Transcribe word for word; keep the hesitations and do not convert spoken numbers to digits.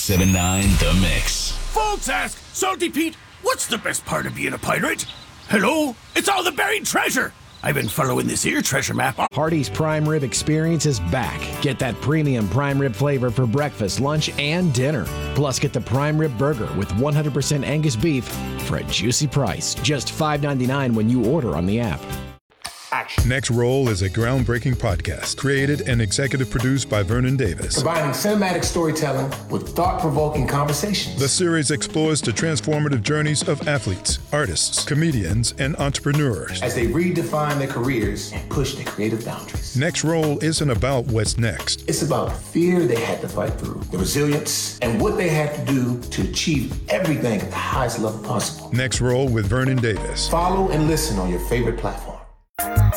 seven nine The Mix. Folks ask, Salty Pete, what's the best part of being a pirate? Hello? It's all the buried treasure. I've been following this here treasure map. Hardee's Prime Rib Experience is back. Get that premium prime rib flavor for breakfast, lunch, and dinner. Plus, get the prime rib burger with one hundred percent Angus beef for a juicy price. Just five ninety-nine when you order on the app. Action. Next Roll is a groundbreaking podcast created and executive produced by Vernon Davis. Combining cinematic storytelling with thought-provoking conversations. The series explores the transformative journeys of athletes, artists, comedians, and entrepreneurs as they redefine their careers and push their creative boundaries. Next Roll isn't about what's next. It's about the fear they had to fight through, the resilience, and what they had to do to achieve everything at the highest level possible. Next Roll with Vernon Davis. Follow and listen on your favorite platform.